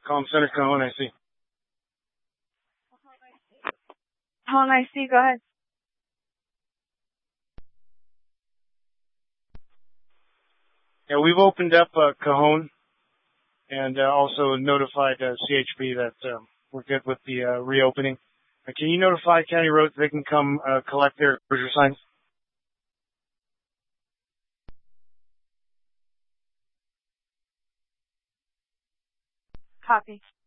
Calm Center, Cajon, I see. Hong, I see. Go ahead. Yeah, we've opened up Cajon and also notified CHP that we're good with the reopening. Can you notify County Roads they can come collect their closure signs? Copy.